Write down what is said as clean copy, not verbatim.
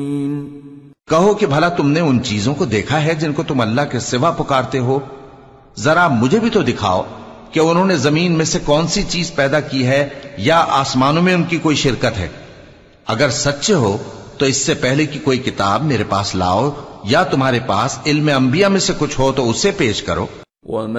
कहो कि भला तुमने उन चीजों को देखा है जिनको तुम अल्लाह के सिवा पुकारते हो? जरा मुझे भी तो दिखाओ कि उन्होंने जमीन में से कौन सी चीज पैदा की है या आसमानों में उनकी कोई शिरकत है। अगर सच्चे हो तो इससे पहले कि कोई किताब मेरे पास लाओ या तुम्हारे पास इल्म अंबिया में से कुछ हो तो उसे पेश करो।